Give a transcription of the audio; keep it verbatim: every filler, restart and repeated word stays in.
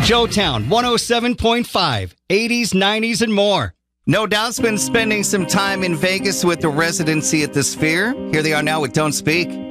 Showtown one oh seven point five, eighties, nineties, and more. No Doubt's been spending some time in Vegas with the residency at the Sphere. Here they are now with Don't Speak.